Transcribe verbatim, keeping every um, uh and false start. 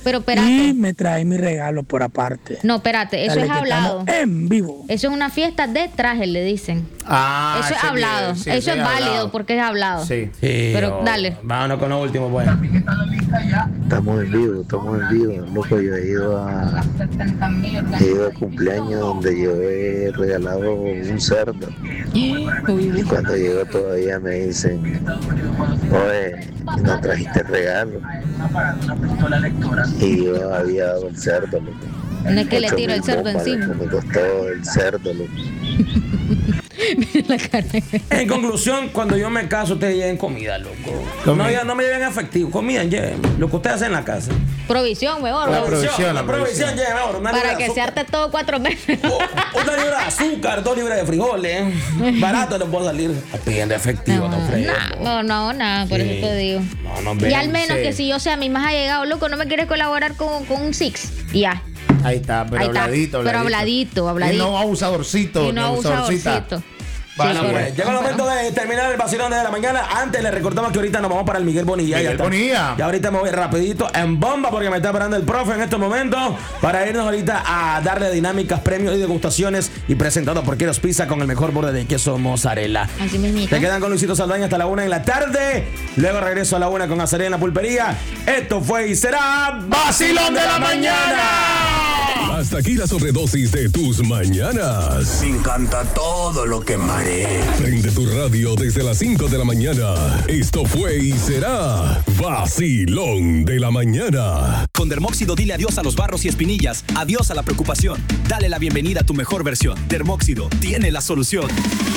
Pero espérate. Y me trae mi regalo por aparte. No, espérate, eso Dale, es que hablado. estamos en vivo. Eso es una fiesta de traje, le dicen. Ah, eso es ese hablado. que- sí, eso sí, es válido hablado. porque es hablado. Sí. Sí, Pero oh, dale. Vámonos con lo último, pues. Estamos en vivo, estamos en vivo. Loco, yo he ido a, he ido a cumpleaños donde yo he regalado un cerdo. Y cuando llego todavía me dicen, oye, no trajiste regalo. Y yo había dado el cerdo, loco. No es que le Ocho tiro el mil cerdo bombas, encima. loco, me costó el cerdo, loco. Mira la cara. En conclusión, cuando yo me caso, ustedes lleven comida, loco. No, ya, no me lleven efectivo, comida, lleven. Lo que ustedes hacen en la casa. Provisión, mejor. La ¿no? provisión, la la provisión, provisión. lleven ahora. Una Para libra que de se azúcar. arte todo cuatro meses. Oh, una libra de azúcar, dos libras de frijoles. Barato les puedo salir. Pidiendo efectivo, no, No, creo. no, no, nada, por Sí. eso te digo. No, no Y al menos sí. que si yo sea mi más allegado, loco, no me quieres colaborar con, con un six. Y ya. Ahí está, pero Ahí está, habladito, pero habladito, habladito. Y no abusadorcito, Y no ni abusadorcita. abusadorcito. Bueno, Sí, pues, correcto. llega el momento de terminar el vacilón de la mañana. Antes les recordamos que ahorita nos vamos para el Miguel Bonilla. Miguel ya está. Bonilla. Y ahorita me voy rapidito en bomba porque me está esperando el profe en estos momentos para irnos ahorita a darle dinámicas, premios y degustaciones y presentado por Queros Pizza con el mejor borde de queso mozzarella. Así mismito. Se quedan con Luisito Saldaña hasta la una en la tarde. Luego regreso a la una con Azaria en la pulpería. Esto fue y será Vacilón de la Mañana. Hasta aquí la sobredosis de tus mañanas. Me encanta todo lo que marea. Prende tu radio desde las cinco de la mañana. Esto fue y será Vacilón de la Mañana. Con Dermóxido dile adiós a los barros y espinillas, adiós a la preocupación. Dale la bienvenida a tu mejor versión. Dermóxido tiene la solución.